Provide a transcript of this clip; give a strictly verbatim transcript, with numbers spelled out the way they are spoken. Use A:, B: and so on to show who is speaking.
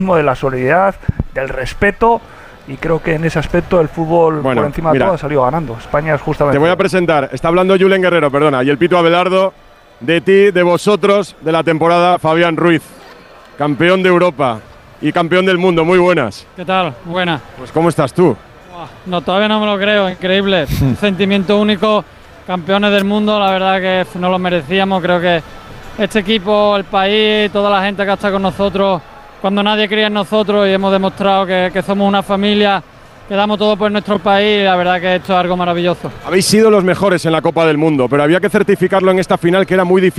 A: de la solidaridad, del respeto, y creo que en ese aspecto el fútbol
B: bueno,
A: por encima
B: mira,
A: de todo ha salido ganando. España es justamente...
B: Te voy a presentar, está hablando Julen Guerrero, perdona, y el Pito Abelardo, de ti, de vosotros, de la temporada, Fabián Ruiz, campeón de Europa y campeón del mundo. Muy buenas.
C: ¿Qué tal? Buenas.
B: Pues ¿cómo estás tú?
C: No, todavía no me lo creo, increíble. Un sentimiento único, campeones del mundo, la verdad que no lo merecíamos. Creo que este equipo, el país, toda la gente que está con nosotros, cuando nadie creía en nosotros, y hemos demostrado que, que somos una familia, que damos todo por nuestro país, la verdad que esto es algo maravilloso.
B: Habéis sido los mejores en la Copa del Mundo, pero había que certificarlo en esta final, que era muy difícil.